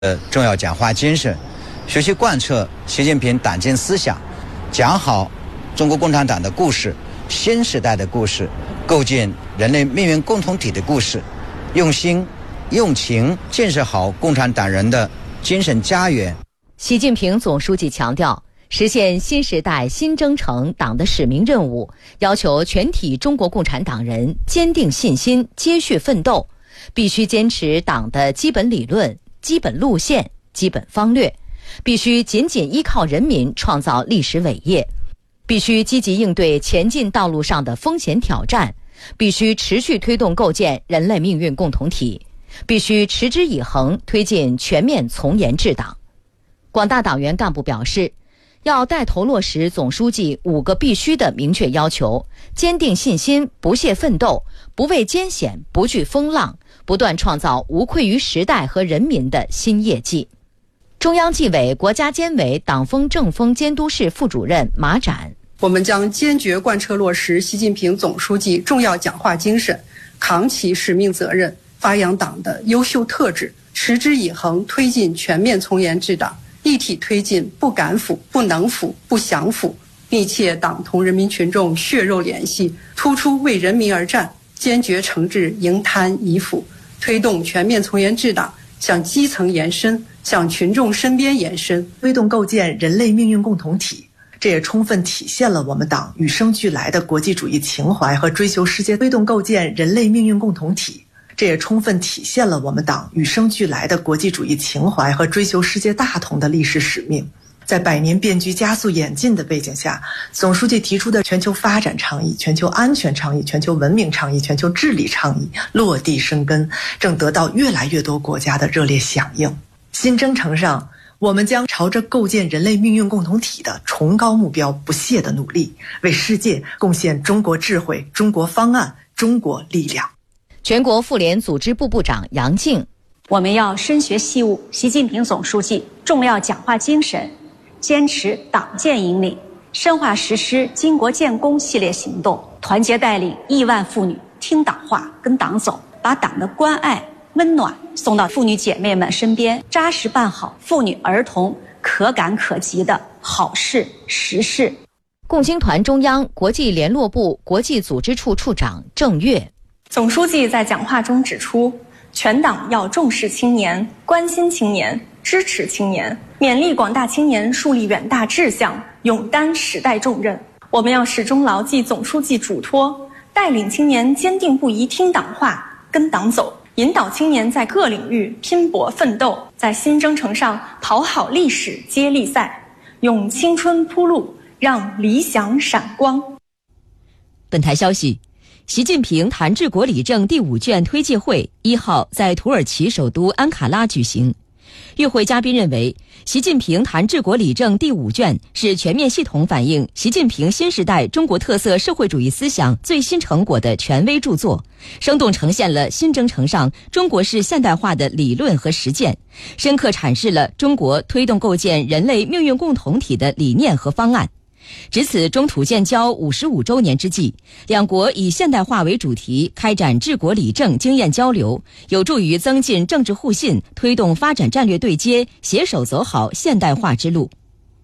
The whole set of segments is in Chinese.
重要讲话精神，学习贯彻习近平党建思想，讲好中国共产党的故事，新时代的故事，构建人类命运共同体的故事，用心用情建设好共产党人的精神家园。 习近平总书记强调，实现新时代新征程党的使命任务，要求全体中国共产党人坚定信心，接续奋斗，必须坚持党的基本理论、基本路线、基本方略，必须紧紧依靠人民创造历史伟业，必须积极应对前进道路上的风险挑战，必须持续推动构建人类命运共同体，必须持之以恒推进全面从严治党。广大党员干部表示，要带头落实总书记5个必须的明确要求，坚定信心，不懈奋斗，不畏艰险，不惧风浪，不断创造无愧于时代和人民的新业绩。中央纪委国家监委党风政风监督室副主任马展， 我们将坚决贯彻落实习近平总书记重要讲话精神，扛起使命责任，发扬党的优秀特质，持之以恒推进全面从严治党，一体推进不敢腐、不能腐、不想腐，密切党同人民群众血肉联系，突出为人民而战，坚决惩治营贪遗腐，推动全面从严治党向基层延伸，向群众身边延伸， 推动构建人类命运共同体。这也充分体现了我们党与生俱来的国际主义情怀和追求世界推动构建人类命运共同体。这也充分体现了我们党与生俱来的国际主义情怀和追求世界大同的历史使命。在百年变局加速演进的背景下，总书记提出的全球发展倡议、全球安全倡议、全球文明倡议、全球治理倡议落地生根，正得到越来越多国家的热烈响应。新征程上，我们将朝着构建人类命运共同体的崇高目标不懈地努力，为世界贡献中国智慧、中国方案、中国力量。 全国妇联组织部部长杨静， 我们要深学习悟习近平总书记重要讲话精神，坚持党建引领，深化实施巾帼建功系列行动，团结带领亿万妇女听党话、跟党走，把党的关爱、温暖送到妇女姐妹们身边，扎实办好妇女儿童可感可及的好事实事。 共青团中央国际联络部国际组织处处长郑月， 总书记在讲话中指出，全党要重视青年，关心青年，支持青年，勉励广大青年树立远大志向，勇担时代重任。我们要始终牢记总书记嘱托，带领青年坚定不移听党话、跟党走，引导青年在各领域拼搏奋斗，在新征程上跑好历史接力赛，用青春铺路，让理想闪光。 本台消息，习近平谈治国理政第5卷推介会1号在土耳其首都安卡拉举行。与会嘉宾认为，习近平谈治国理政第5卷是全面系统反映习近平新时代中国特色社会主义思想最新成果的权威著作，生动呈现了新征程上中国式现代化的理论和实践，深刻阐释了中国推动构建人类命运共同体的理念和方案。值此中土建交55周年之际，两国以现代化为主题开展治国理政经验交流，有助于增进政治互信，推动发展战略对接，携手走好现代化之路。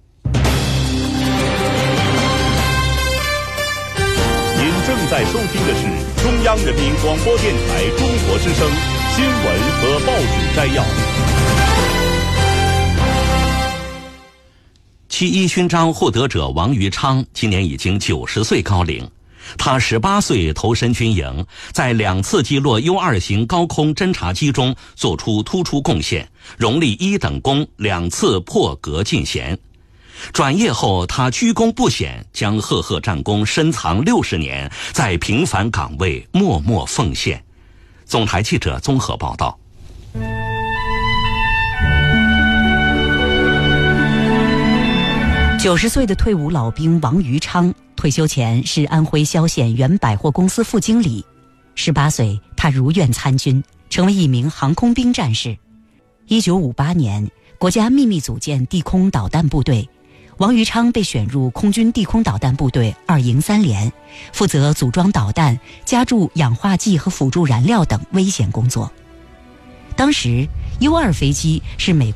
您正在收听的是中央人民广播电台中国之声新闻和报纸摘要。 7·1勋章获得者王于昌今年已经90岁高龄，他18岁投身军营，在2次击落U-2型高空侦察机中做出突出贡献，荣立1等功，2次破格进衔。转业后，他居功不显，将赫赫战功深藏60年，在平凡岗位默默奉献。总台记者综合报道。 90岁的退伍老兵王于昌，退休前是安徽萧县原百货公司副经理。18岁，他如愿参军，成为一名航空兵战士。1958年，国家秘密组建地空导弹部队，王于昌被选入空军地空导弹部队2营3连，负责组装导弹、加注氧化剂和辅助燃料等危险工作。当时 U-2飞机是美